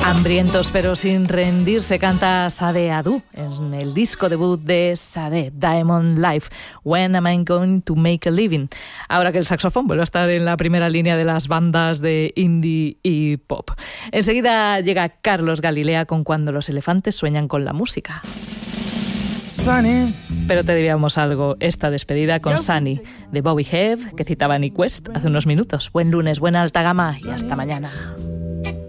Hambrientos pero sin rendirse, canta Sade Adu en el disco debut de Sade, Diamond Life, When Am I Going to Make a Living? Ahora que el saxofón vuelve a estar en la primera línea de las bandas de indie y pop. Enseguida llega Carlos Galilea con Cuando los elefantes sueñan con la música. Sunny. Pero te debíamos algo, esta despedida con Sunny, de Bobby Hebb, que citaba Nick West hace unos minutos. Buen lunes, buena alta gama y hasta mañana.